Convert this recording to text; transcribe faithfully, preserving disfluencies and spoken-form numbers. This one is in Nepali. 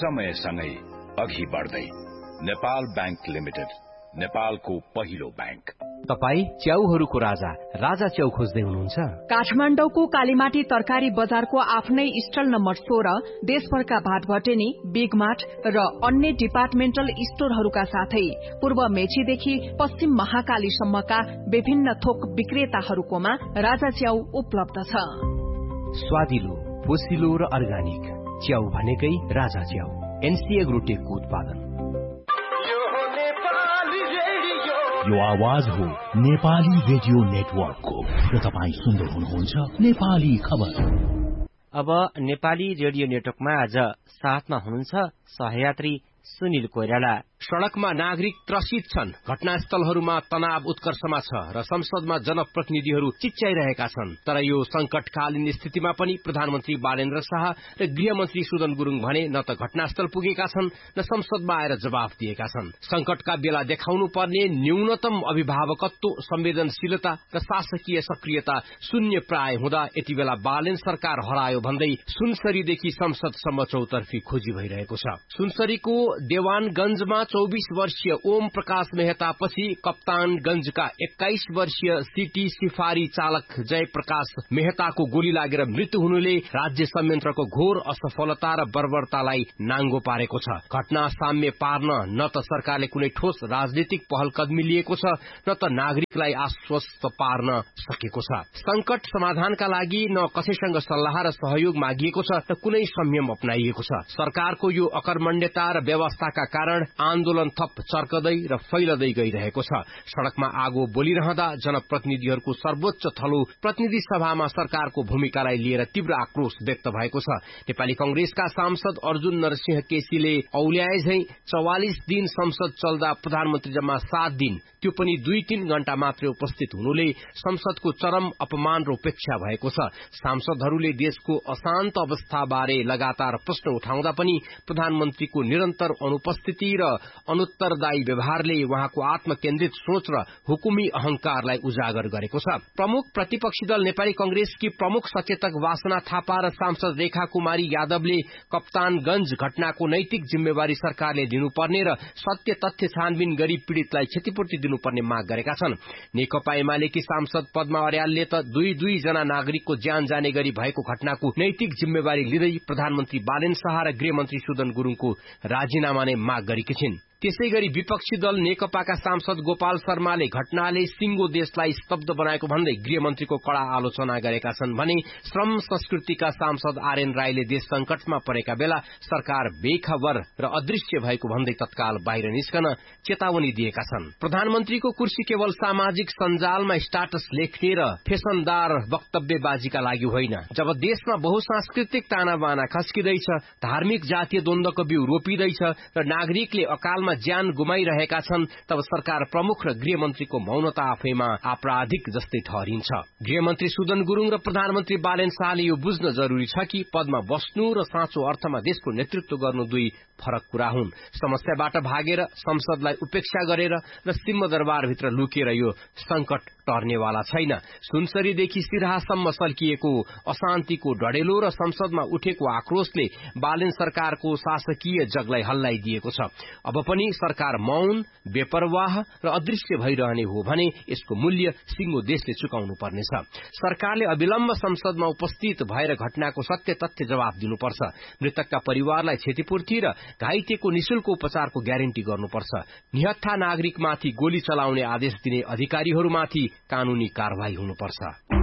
समयसँगै अघि बढ्दै नेपाल बैंक लिमिटेड, नेपालको पहिलो बैंक। तपाई च्याउहरूको राजा राजा च्याउ खोज्दै हुनुहुन्छ? काठमाडौँको कालीमाटी तरकारी बजारको आफ्नै स्टल नम्बर सोह्र देशभरका भाटभटेनी, बिग मार्ट र अन्य डिपार्टमेन्टल स्टोरहरूका साथै पूर्व मेचीदेखि पश्चिम महाकालीसम्मका विभिन्न थोक विक्रेताहरूकोमा राजा च्याउ उपलब्ध छ। स्वादिलो, पोसिलो र अर्गानिक च्याउ भनेकै राजा च्याउ। एनसी एग्रोटेकको उत्पादन। यो आवाज हो नेपाली रेडियो नेटवर्कको र तपाईँ सुन्दै हुनुहुन्छ नेपाली खबर। अब नेपाली रेडियो नेटवर्कमा आज साथमा हुनुहुन्छ सहयात्री सुनिल कोइराला। सड़कमा नागरिक त्रसित छन्, घटनास्थलहरूमा तनाव उत्कर्षमा छ र संसदमा जनप्रतिनिधिहरू चिच्याइरहेका छन्। तर यो संकटकालीन स्थितिमा पनि प्रधानमन्त्री बालेन्द्र शाह र गृहमन्त्री सुदन गुरुङ भने न त घटनास्थल पुगेका छन् न संसदमा आएर जवाफ दिएका छन्। संकटका बेला देखाउनु पर्ने न्यूनतम अभिभावकत्व, संवेदनशीलता र शासकीय सक्रियता शून्य प्राय हुँदा यति बेला बालेन सरकार हरायो भन्दै सुनसरीदेखि संसदसम्म चौतर्फी खोजी भइरहेको छ। सुनसरीको देवानगंजमा चौबीस वर्षीय ओम प्रकाश मेहता पछि कप्तानगंजका एक्काइस वर्षीय सिटी सिफारी चालक जय प्रकाश मेहताको गोली लागेर मृत्यु हुनुले राज्य संयन्त्रको घोर असफलता र बर्बरतालाई नाङ्गो पारेको छ। घटना साम्य पार्न न त सरकारले कुनै ठोस राजनीतिक पहल कदमी लिएको छ, न त नागरिकलाई आश्वस्त पार्न सकेको छ। संकट समाधानका लागि न कसैसँग सल्लाह र सहयोग मागिएको छ र कुनै संयम अपनाइएको छ। सरकारको यो अकर्मण्यता र व्यवस्थाका कारण आन्दोलन थप चर्कदै र फैलदै गइरहेको छ। सड़कमा आगो बोलिरहँदा जनप्रतिनिधिहरूको सर्वोच्च थलो प्रतिनिधि सभामा सरकारको भूमिकालाई लिएर तीव्र आक्रोश व्यक्त भएको छ। नेपाली कंग्रेसका सांसद अर्जुन नरसिंह केसीले औल्याए झै चौवालिस दिन संसद चल्दा प्रधानमन्त्री जम्मा सात दिन, त्यो पनि दुई तीन घण्टा मात्रै उपस्थित हुनुले संसदको चरम अपमान र उपेक्षा भएको छ। सांसदहरूले देशको अशान्त अवस्थाबारे लगातार प्रश्न उठाउँदा पनि प्रधानमन्त्रीको निरन्तर अनुपस्थिति र अनुत्तरदायी व्यवहारले उहाँको आत्मकेन्द्रित सोच र हुकुमी अहंकारलाई उजागर गरेको छ। प्रमुख प्रतिपक्षी दल नेपाली कंग्रेसकी प्रमुख सचेतक वासना थापा र सांसद रेखा कुमारी यादवले कप्तानगंज घटनाको नैतिक जिम्मेवारी सरकारले लिनुपर्ने र सत्य तथ्य छानबिन गरी पीड़ितलाई क्षतिपूर्ति दिनुपर्ने माग गरेका छन्। नेकपा एमालेकी सांसद पद्मा अर्यालले त दुई दुई जना नागरिकको ज्यान जाने गरी भएको घटनाको नैतिक जिम्मेवारी लिँदै प्रधानमन्त्री बालेन शाह र गृहमन्त्री सुदन गुरुङको राजीनामा नै माग गरेकी छिन्। त्यसै गरी विपक्षी दल नेकपाका सांसद गोपाल शर्माले घटनाले सिंगो देशलाई स्तब्ध बनाएको भन्दै गृहमन्त्रीको कड़ा आलोचना गरेका छन् भने श्रम संस्कृतिका सांसद आरएन राईले देश संकटमा परेका बेला सरकार बेखबर र अदृश्य भएको भन्दै तत्काल बाहिर निस्कन चेतावनी दिएका छन्। प्रधानमन्त्रीको कुर्सी केवल सामाजिक सञ्जालमा स्टाटस लेख्ने र फेसनदार वक्तव्यबाजीका लागि होइन। जब देशमा बहुसांस्कृतिक तानाबाना खस्किँदैछ, धार्मिक जातीय द्वन्द्वको बिउ रोपिँदैछ र नागरिकले अकालमा ज्यान गुमाइरहेका छन्, तब सरकार प्रमुख र गृहमन्त्रीको मौनता आफैमा आपराधिक जस्तै ठहरिन्छ। गृहमन्त्री सुदन गुरुङ र प्रधानमन्त्री बालेन शाहले यो बुझ्न जरुरी छ कि पदमा बस्नु र साँचो अर्थमा देशको नेतृत्व गर्नु दुई फरक कुरा हुन्। समस्याबाट भागेर संसदलाई उपेक्षा गरेर र सिंहदरबारभित्र लुकेर यो संकट टर्नेवाला छैन। सुनसरीदेखि सिराहासम्म सल्किएको अशान्तिको डढेलो र संसदमा उठेको आक्रोशले बालेन सरकारको शासकीय जगलाई हल्लाइदिएको छ। अब पनि सरकार मौन, बेपरवाह र अदृश्य भइरहने हो भने यसको मूल्य सिंगो देशले चुकाउनु पर्नेछ। सरकारले अविलम्ब संसदमा उपस्थित भएर घटनाको सत्य तथ्य जवाफ दिनुपर्छ। मृतकका परिवारलाई क्षतिपूर्ति र घाइतेको निशुल्क उपचारको ग्यारेन्टी गर्नुपर्छ। निहत्था नागरिकमाथि गोली चलाउने आदेश दिने अधिकारीहरूमाथि कानूनी कारवाही हुनुपर्छ।